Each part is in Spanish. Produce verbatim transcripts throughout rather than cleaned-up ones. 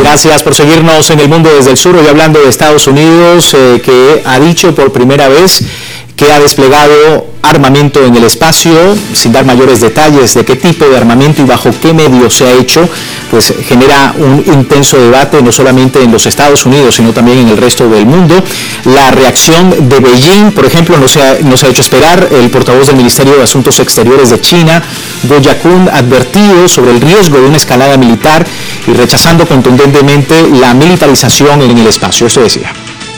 Gracias por seguirnos en El Mundo desde el Sur. Hoy hablando de Estados Unidos, eh, que ha dicho por primera vez que ha desplegado armamento en el espacio, sin dar mayores detalles de qué tipo de armamento y bajo qué medios se ha hecho, pues genera un intenso debate no solamente en los Estados Unidos, sino también en el resto del mundo. La reacción de Beijing, por ejemplo, no se ha, no se ha hecho esperar. El portavoz del Ministerio de Asuntos Exteriores de China, Guo Jiakun, ha advertido sobre el riesgo de una escalada militar y rechazando contundentemente la militarización en el espacio. Esto decía.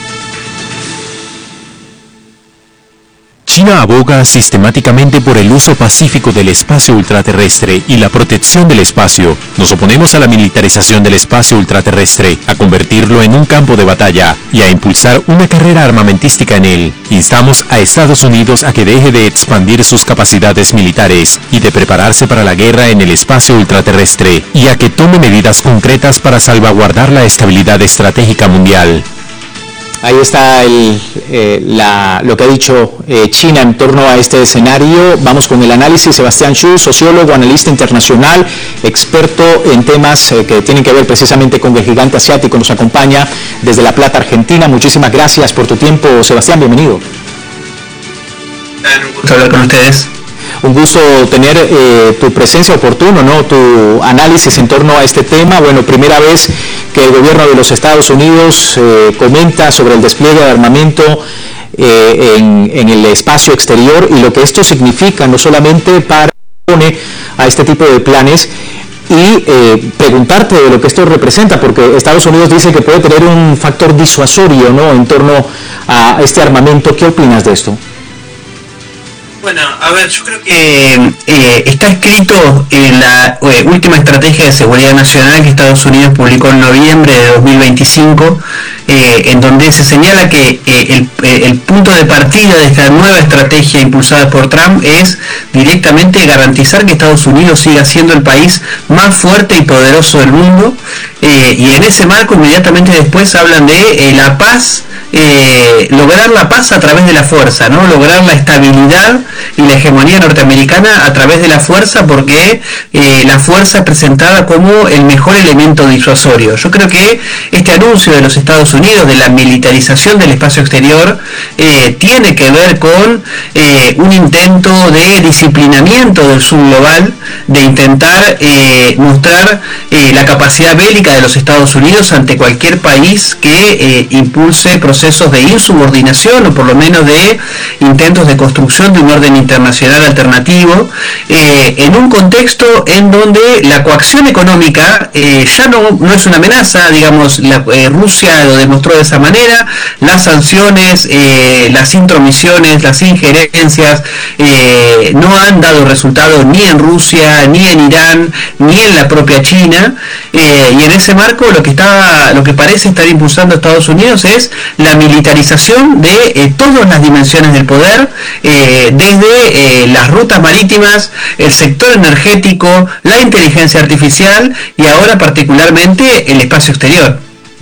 China aboga sistemáticamente por el uso pacífico del espacio ultraterrestre y la protección del espacio. Nos oponemos a la militarización del espacio ultraterrestre, a convertirlo en un campo de batalla y a impulsar una carrera armamentística en él. Instamos a Estados Unidos a que deje de expandir sus capacidades militares y de prepararse para la guerra en el espacio ultraterrestre y a que tome medidas concretas para salvaguardar la estabilidad estratégica mundial. Ahí está el, eh, la, lo que ha dicho eh, China en torno a este escenario. Vamos con el análisis. Sebastián Xu, sociólogo, analista internacional, experto en temas eh, que tienen que ver precisamente con el gigante asiático, nos acompaña desde La Plata, Argentina. Muchísimas gracias por tu tiempo, Sebastián, bienvenido. Un gusto hablar con ustedes. Un gusto tener eh, tu presencia oportuna, ¿no? Tu análisis en torno a este tema. Bueno, primera vez que el gobierno de los Estados Unidos eh, comenta sobre el despliegue de armamento eh, en, en el espacio exterior y lo que esto significa no solamente para a este tipo de planes y eh, preguntarte de lo que esto representa, porque Estados Unidos dice que puede tener un factor disuasorio, ¿no?, en torno a este armamento. ¿Qué opinas de esto? Bueno, a ver, yo creo que eh, está escrito en la eh, última estrategia de seguridad nacional que Estados Unidos publicó en noviembre de dos mil veinticinco, eh, en donde se señala que eh, el, el punto de partida de esta nueva estrategia impulsada por Trump es directamente garantizar que Estados Unidos siga siendo el país más fuerte y poderoso del mundo, eh, y en ese marco inmediatamente después hablan de eh, la paz, eh, lograr la paz a través de la fuerza, ¿no? Lograr la estabilidad y la hegemonía norteamericana a través de la fuerza, porque eh, la fuerza es presentada como el mejor elemento disuasorio. Yo creo que este anuncio de los Estados Unidos de la militarización del espacio exterior eh, tiene que ver con eh, un intento de disciplinamiento del sur global, de intentar eh, mostrar eh, la capacidad bélica de los Estados Unidos ante cualquier país que eh, impulse procesos de insubordinación o por lo menos de intentos de construcción de un orden internacional alternativo, eh, en un contexto en donde la coacción económica eh, ya no, no es una amenaza, digamos, la, eh, Rusia lo demostró de esa manera, las sanciones, eh, las intromisiones, las injerencias eh, no han dado resultado ni en Rusia, ni en Irán, ni en la propia China, eh, y en ese marco lo que está, lo que parece estar impulsando Estados Unidos es la militarización de eh, todas las dimensiones del poder, eh, desde eh, las rutas marítimas, el sector energético, la inteligencia artificial y ahora particularmente el espacio exterior.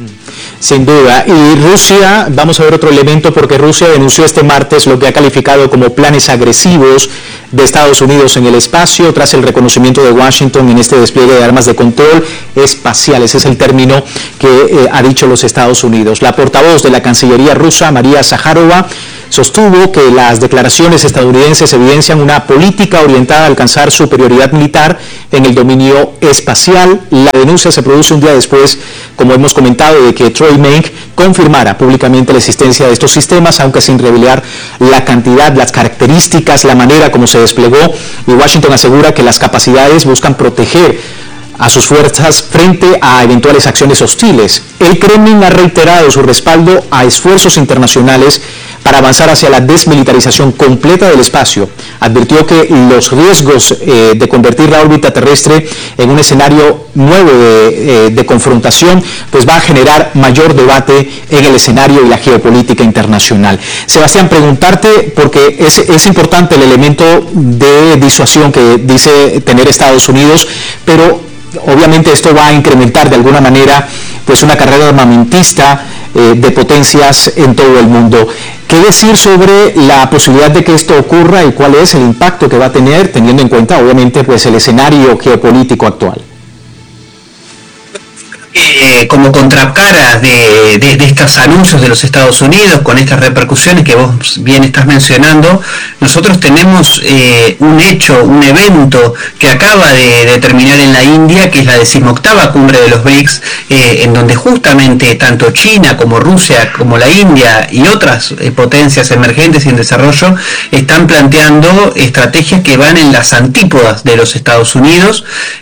Sin duda. Y Rusia, vamos a ver otro elemento, porque Rusia denunció este martes lo que ha calificado como planes agresivos de Estados Unidos en el espacio, tras el reconocimiento de Washington en este despliegue de armas de control espacial. Ese es el término que eh, ha dicho los Estados Unidos. La portavoz de la Cancillería rusa, María Zaharova, sostuvo que las declaraciones estadounidenses evidencian una política orientada a alcanzar superioridad militar en el dominio espacial. La denuncia se produce un día después, como hemos comentado, de que Troy Meng confirmara públicamente la existencia de estos sistemas, aunque sin revelar la cantidad, las características, la manera como se desplegó, y Washington asegura que las capacidades buscan proteger a sus fuerzas frente a eventuales acciones hostiles. El Kremlin ha reiterado su respaldo a esfuerzos internacionales para avanzar hacia la desmilitarización completa del espacio. Advirtió que los riesgos eh, de convertir la órbita terrestre en un escenario nuevo de, eh, de confrontación, pues va a generar mayor debate en el escenario y la geopolítica internacional. Sebastián, preguntarte, porque es, es importante el elemento de disuasión que dice tener Estados Unidos, pero obviamente esto va a incrementar de alguna manera pues una carrera armamentista eh, de potencias en todo el mundo. ¿Qué decir sobre la posibilidad de que esto ocurra y cuál es el impacto que va a tener, teniendo en cuenta obviamente pues el escenario geopolítico actual? Eh, como contracara de, de, de estos anuncios de los Estados Unidos, con estas repercusiones que vos bien estás mencionando, nosotros tenemos eh, un hecho, un evento que acaba de, de terminar en la India, que es la decimoctava cumbre de los BRICS, eh, en donde justamente tanto China como Rusia, como la India y otras eh, potencias emergentes y en desarrollo están planteando estrategias que van en las antípodas de los Estados Unidos,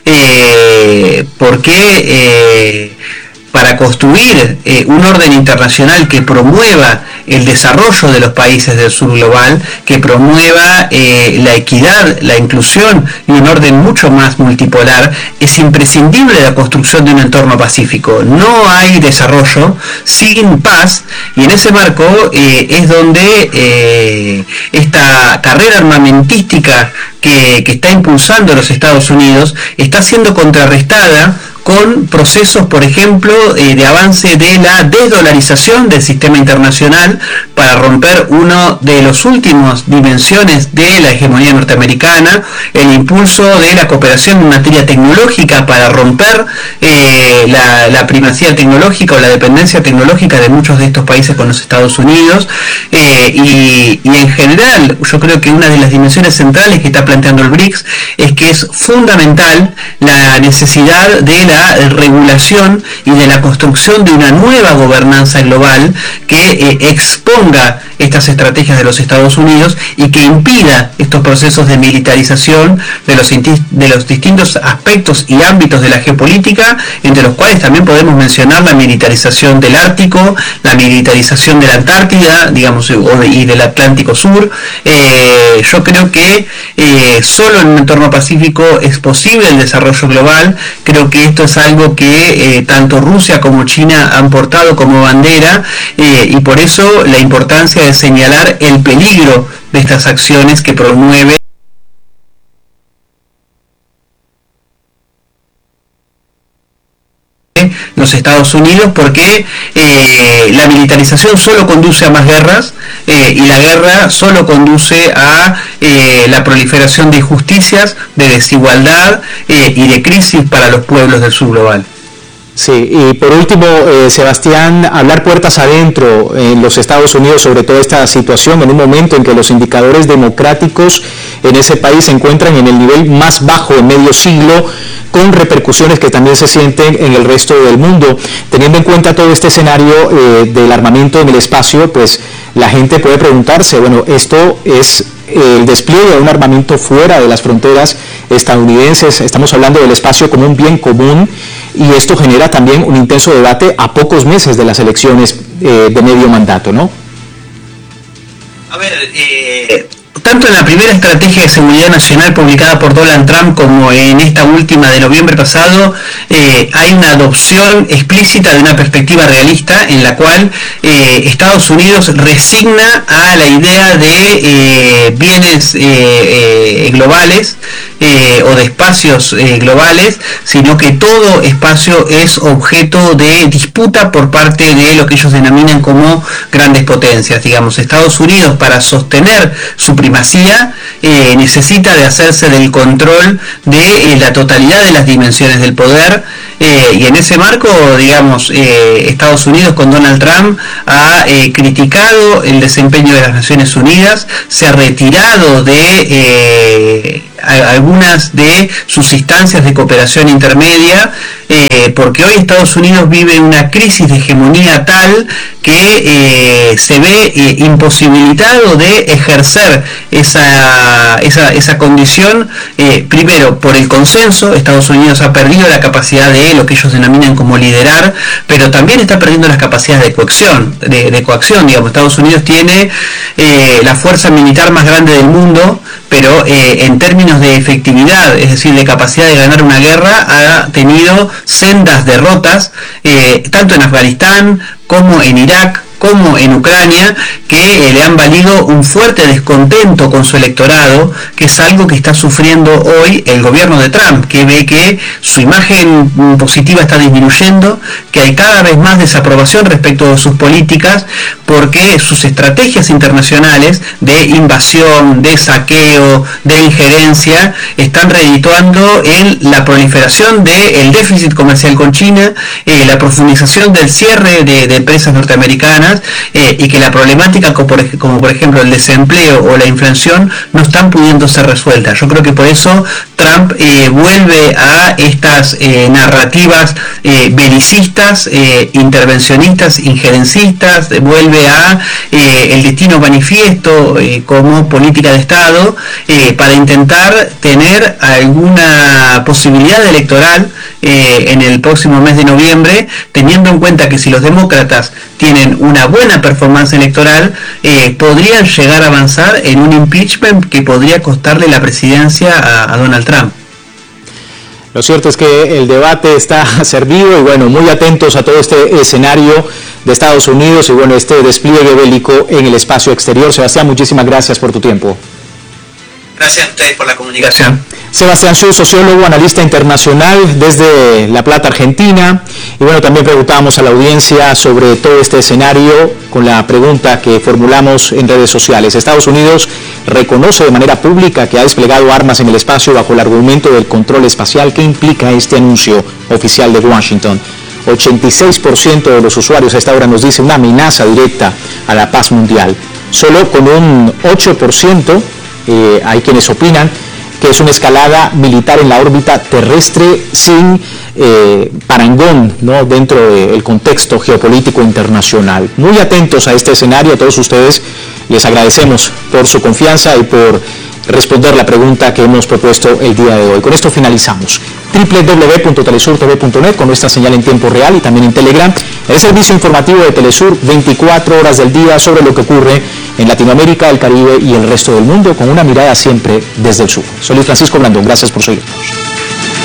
eh, porque eh, para construir eh, un orden internacional que promueva el desarrollo de los países del sur global, que promueva eh, la equidad, la inclusión y un orden mucho más multipolar, es imprescindible la construcción de un entorno pacífico. No hay desarrollo sin paz, y en ese marco eh, es donde eh, esta carrera armamentística que, que está impulsando los Estados Unidos está siendo contrarrestada con procesos, por ejemplo, eh, de avance de la desdolarización del sistema internacional para romper uno de los últimos dimensiones de la hegemonía norteamericana, el impulso de la cooperación en materia tecnológica para romper eh, la, la primacía tecnológica o la dependencia tecnológica de muchos de estos países con los Estados Unidos, eh, y, y en general yo creo que una de las dimensiones centrales que está planteando el BRICS es que es fundamental la necesidad de la regulación y de la construcción de una nueva gobernanza global que eh, exponga estas estrategias de los Estados Unidos y que impida estos procesos de militarización de los, de los distintos aspectos y ámbitos de la geopolítica, entre los cuales también podemos mencionar la militarización del Ártico, la militarización de la Antártida, digamos, y del Atlántico Sur. Eh, yo creo que eh, solo en un entorno pacífico es posible el desarrollo global. Creo que esto es algo que eh, tanto Rusia como China han portado como bandera, eh, y por eso la importancia de señalar el peligro de estas acciones que promueve los Estados Unidos, porque eh, la militarización solo conduce a más guerras, eh, y la guerra solo conduce a eh, la proliferación de injusticias, de desigualdad eh, y de crisis para los pueblos del sur global. Sí, y por último, eh, Sebastián, hablar puertas adentro en los Estados Unidos sobre toda esta situación en un momento en que los indicadores democráticos en ese país se encuentran en el nivel más bajo en medio siglo, con repercusiones que también se sienten en el resto del mundo. Teniendo en cuenta todo este escenario eh, del armamento en el espacio, pues la gente puede preguntarse, bueno, esto es el despliegue de un armamento fuera de las fronteras estadounidenses. Estamos hablando del espacio como un bien común, y esto genera también un intenso debate a pocos meses de las elecciones eh, de medio mandato, ¿no? A ver, eh, tanto en la primera estrategia de seguridad nacional publicada por Donald Trump como en esta última de noviembre pasado, eh, hay una adopción explícita de una perspectiva realista en la cual eh, Estados Unidos resigna a la idea de eh, bienes eh, eh, globales, Eh, o de espacios eh, globales, sino que todo espacio es objeto de disputa por parte de lo que ellos denominan como grandes potencias. Digamos, Estados Unidos, para sostener su primacía, eh, necesita de hacerse del control de eh, la totalidad de las dimensiones del poder, eh, y en ese marco, digamos, eh, Estados Unidos con Donald Trump ha eh, criticado el desempeño de las Naciones Unidas, se ha retirado de eh, algunas de sus instancias de cooperación intermedia, eh, porque hoy Estados Unidos vive una crisis de hegemonía tal que eh, se ve eh, imposibilitado de ejercer esa, esa, esa condición, eh, primero por el consenso. Estados Unidos ha perdido la capacidad de lo que ellos denominan como liderar, pero también está perdiendo las capacidades de coacción, de, de coacción, digamos. Estados Unidos tiene eh, la fuerza militar más grande del mundo, pero eh, en términos de efectividad, es decir, de capacidad de ganar una guerra, ha tenido sendas derrotas, eh, tanto en Afganistán como en Irak, como en Ucrania, que eh, le han valido un fuerte descontento con su electorado, que es algo que está sufriendo hoy el gobierno de Trump, que ve que su imagen positiva está disminuyendo, que hay cada vez más desaprobación respecto de sus políticas, porque sus estrategias internacionales de invasión, de saqueo, de injerencia, están redituando en la proliferación del déficit comercial con China, eh, la profundización del cierre de, de empresas norteamericanas, Eh, y que la problemática como por, como por ejemplo el desempleo o la inflación no están pudiendo ser resueltas. Yo creo que por eso Trump eh, vuelve a estas eh, narrativas eh, belicistas, eh, intervencionistas, injerencistas, vuelve a eh, el destino manifiesto eh, como política de Estado eh, para intentar tener alguna posibilidad electoral eh, en el próximo mes de noviembre, teniendo en cuenta que si los demócratas tienen una buena performance electoral, eh, podrían llegar a avanzar en un impeachment que podría costarle la presidencia a, a Donald Trump. Lo cierto es que el debate está servido y bueno, muy atentos a todo este escenario de Estados Unidos y bueno, este despliegue bélico en el espacio exterior. Sebastián, muchísimas gracias por tu tiempo. Gracias a ustedes por la comunicación. Sebastián Xu, sociólogo, analista internacional desde La Plata, Argentina. Y bueno, también preguntábamos a la audiencia sobre todo este escenario con la pregunta que formulamos en redes sociales. Estados Unidos reconoce de manera pública que ha desplegado armas en el espacio bajo el argumento del control espacial. ¿Qué implica este anuncio oficial de Washington? ochenta y seis por ciento de los usuarios a esta hora nos dice una amenaza directa a la paz mundial. Solo con un ocho por ciento eh, hay quienes opinan que es una escalada militar en la órbita terrestre sin eh, parangón, ¿no?, dentro del contexto geopolítico internacional. Muy atentos a este escenario, a todos ustedes les agradecemos por su confianza y por responder la pregunta que hemos propuesto el día de hoy. Con esto finalizamos. doble u doble u doble u punto telesur t v punto net con nuestra señal en tiempo real y también en Telegram, el servicio informativo de Telesur veinticuatro horas del día sobre lo que ocurre en Latinoamérica, el Caribe y el resto del mundo, con una mirada siempre desde el sur. Soy Luis Francisco Blandón, gracias por seguirnos.